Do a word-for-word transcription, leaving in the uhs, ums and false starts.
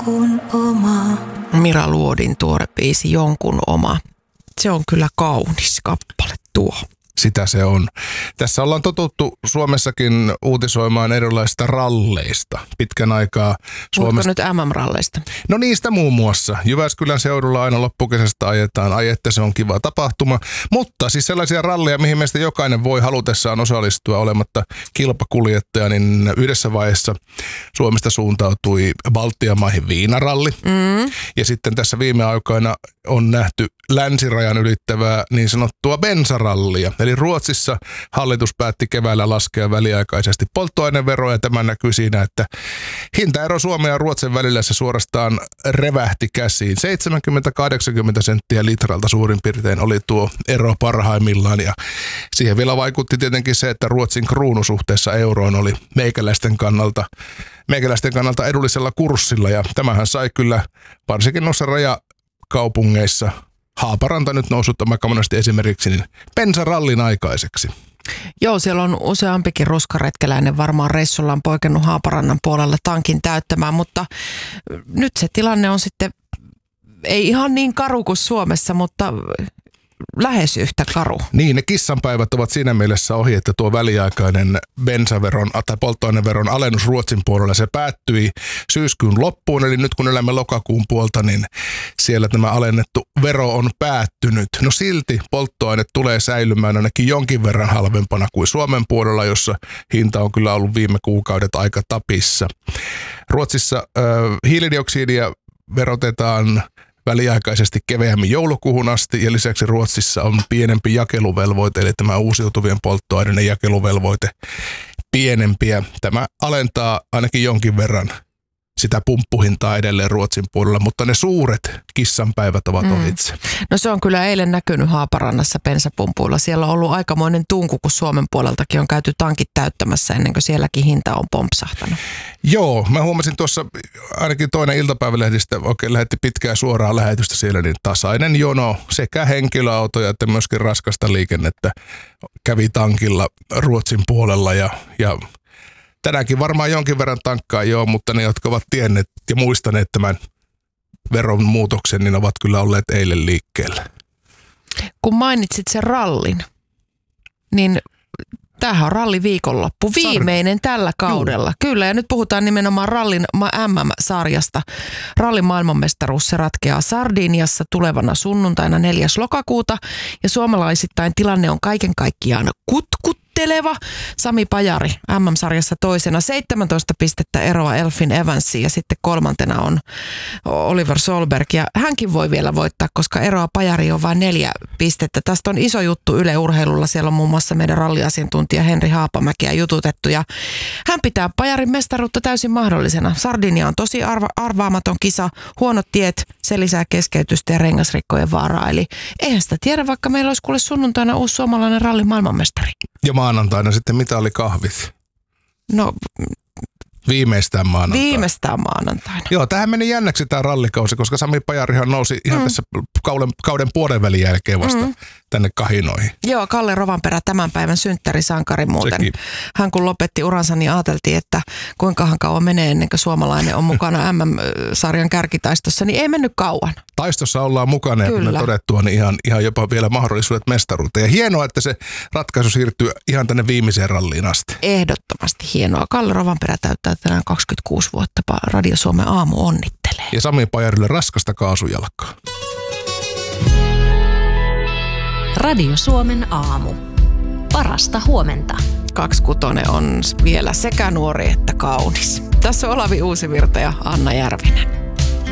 jonkun oma. Mira Luodin tuore biisi Jonkun oma. Se on kyllä kaunis kappale tuo. Sitä se on. Tässä ollaan totuttu Suomessakin uutisoimaan erilaisista ralleista pitkän aikaa. Suomesta... nyt M M-ralleista? No niistä muun muassa. Jyväskylän seudulla aina loppukesästä ajetaan. Ai että se on kiva tapahtuma. Mutta siis sellaisia ralleja, mihin meistä jokainen voi halutessaan osallistua olematta kilpakuljettaja, niin yhdessä vaiheessa Suomesta suuntautui Baltian maihin viinaralli. Mm. Ja sitten tässä viime aikoina on nähty länsirajan ylittävää niin sanottua bensarallia. Eli Ruotsissa hallitus päätti keväällä laskea väliaikaisesti polttoaineveroa ja tämä näkyy siinä, että hintaero Suomen ja Ruotsin välillä se suorastaan revähti käsiin. seitsemänkymmentä kahdeksankymmentä senttiä litralta suurin piirtein oli tuo ero parhaimmillaan ja siihen vielä vaikutti tietenkin se, että Ruotsin kruunu suhteessa euroon oli meikäläisten kannalta, meikäläisten kannalta edullisella kurssilla ja tämähän sai kyllä varsinkin noissa rajakaupungeissa Haaparanta nyt noussut aika monesti esimerkiksi niin bensarallin aikaiseksi. Joo, siellä on useampikin ruskaretkeläinen varmaan reissullaan poikennut Haaparannan puolelle tankin täyttämään, mutta nyt se tilanne on sitten ei ihan niin karu kuin Suomessa, mutta lähes yhtä karu. Niin, ne kissanpäivät ovat siinä mielessä ohi, että tuo väliaikainen bensaveron tai polttoaineveron alennus Ruotsin puolella, se päättyi syyskuun loppuun, eli nyt kun elämme lokakuun puolta, niin siellä tämä alennettu vero on päättynyt. No silti polttoaine tulee säilymään ainakin jonkin verran halvempana kuin Suomen puolella, jossa hinta on kyllä ollut viime kuukaudet aika tapissa. Ruotsissa äh, hiilidioksidia verotetaan väliaikaisesti keveämmin joulukuuhun asti ja lisäksi Ruotsissa on pienempi jakeluvelvoite, eli tämä uusiutuvien polttoaineiden jakeluvelvoite pienempiä. Tämä alentaa ainakin jonkin verran sitä pumppuhintaa edelleen Ruotsin puolella, mutta ne suuret kissanpäivät ovat mm. ohitse. No se on kyllä eilen näkynyt Haaparannassa bensapumpuilla. Siellä on ollut aikamoinen tunku, kun Suomen puoleltakin on käyty tankit täyttämässä ennen kuin sielläkin hinta on pompsahtanut. Joo, mä huomasin tuossa ainakin toinen iltapäivälehdistä oikein lähetti pitkää suoraa lähetystä siellä, niin tasainen jono sekä henkilöautoja että myöskin raskasta liikennettä kävi tankilla Ruotsin puolella ja, ja tänäänkin varmaan jonkin verran tankkaa joo, mutta ne, jotka ovat tienneet ja muistaneet tämän veron muutoksen, niin ovat kyllä olleet eilen liikkeellä. Kun mainitsit sen rallin, niin tämähän on ralli viikonloppu, viimeinen tällä kaudella. Juu. Kyllä, ja nyt puhutaan nimenomaan rallin M M-sarjasta. Rallin maailmanmestaruus se ratkeaa Sardiniassa tulevana sunnuntaina neljäs lokakuuta, ja suomalaisittain tilanne on kaiken kaikkiaan kutkut. Sami Pajari M M-sarjassa toisena, seitsemäntoista pistettä eroa Elfyn Evansiin ja sitten kolmantena on Oliver Solberg ja hänkin voi vielä voittaa, koska eroa Pajari on vain neljä pistettä. Tästä on iso juttu Yle Urheilulla, siellä on muun muassa meidän ralliasiantuntija Henri Haapamäkeä jututettu ja hän pitää Pajarin mestaruutta täysin mahdollisena. Sardinia on tosi arva, arvaamaton kisa, huonot tiet, se lisää keskeytystä ja rengasrikkojen vaaraa, eli eihän sitä tiedä, vaikka meillä olisi kuule sunnuntaina uusi suomalainen rallin maailmanmestari. Ja maanantaina sitten mitä oli kahvit? No viimeistään maanantaina. Viimeistään maanantaina. Joo, tähän meni jännäksi tämä rallikausi, koska Sami Pajarihan nousi ihan mm. tässä kauden, kauden puolen välin jälkeen vasta mm. tänne kahinoihin. Joo, Kalle Rovanperä tämän päivän synttärisankari muuten. Sekin. Hän kun lopetti uransa, niin ajateltiin, että kuinkahan kauan menee ennen kuin suomalainen on mukana M M-sarjan kärkitaistossa, niin ei mennyt kauan. Taistossa ollaan mukana ja kun todettua, niin ihan, ihan jopa vielä mahdollisuudet mestaruuteen. Ja hienoa, että se ratkaisu siirtyy ihan tänne viimeiseen ralliin asti. Ehdottomasti hienoa. Kalle Rovanperä täyttää tänään kaksikymmentäkuusi vuotta. Radio Suomen aamu onnittelee. Ja Sami Pajarille raskasta kaasujalkaa. Radio Suomen aamu. Parasta huomenta. Kaksikutonen on vielä sekä nuori että kaunis. Tässä on Olavi Uusivirta ja Anna Järvinen.